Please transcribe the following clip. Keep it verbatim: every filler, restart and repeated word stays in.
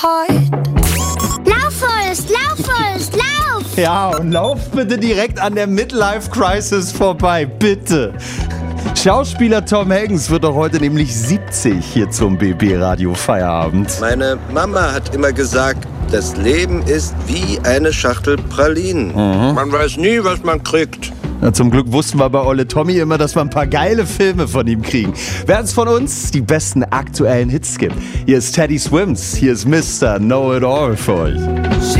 Lauf, Forrest, lauf, Forrest, lauf! Ja, und lauf bitte direkt an der Midlife-Crisis vorbei, bitte. Schauspieler Tom Hanks wird doch heute nämlich siebzig hier zum B B-Radio Feierabend. Meine Mama hat immer gesagt, das Leben ist wie eine Schachtel Pralinen. Mhm. Man weiß nie, was man kriegt. Na, zum Glück wussten wir bei Olle Tommy immer, dass wir ein paar geile Filme von ihm kriegen. Während es von uns die besten aktuellen Hits gibt. Hier ist Teddy Swims, hier ist Mister Know-It-All für euch.